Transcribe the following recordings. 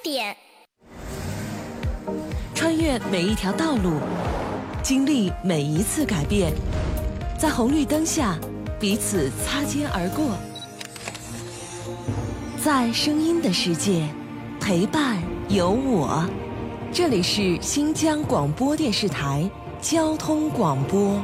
点。 穿越每一条道路，经历每一次改变，在红绿灯下彼此擦肩而过，在声音的世界陪伴有我。这里是新疆广播电视台交通广播。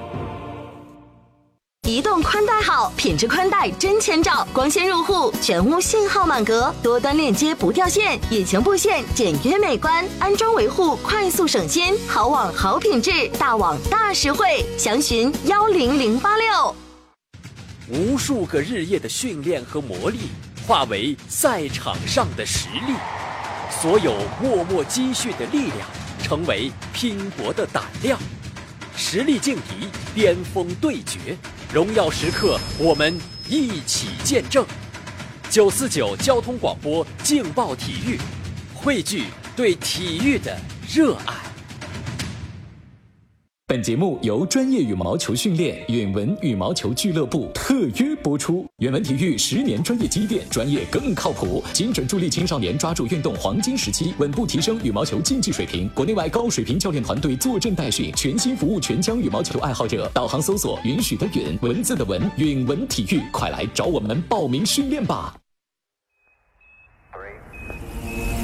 移动宽带好，品质宽带真千兆，光纤入户，全屋信号满格，多端链接不掉线，隐形布线简约美观，安装维护快速省心，好网好品质，大网大实惠，详询10086。 无数个日夜的训练和磨砺，化为赛场上的实力。所有默默积蓄的力量，成为拼搏的胆量。实力劲敌，巅峰对决，荣耀时刻，我们一起见证。949交通广播劲爆体育，汇聚对体育的热爱。 本节目由专业羽毛球训练远文羽毛球俱乐部特约播出。远文体育10年专业积淀，专业更靠谱，精准助力青少年抓住运动黄金时期，稳步提升羽毛球竞技水平。国内外高水平教练团队坐镇代训，全心服务全疆羽毛球爱好者。导航搜索允许的允，文字的文，远文体育，快来找我们报名训练吧。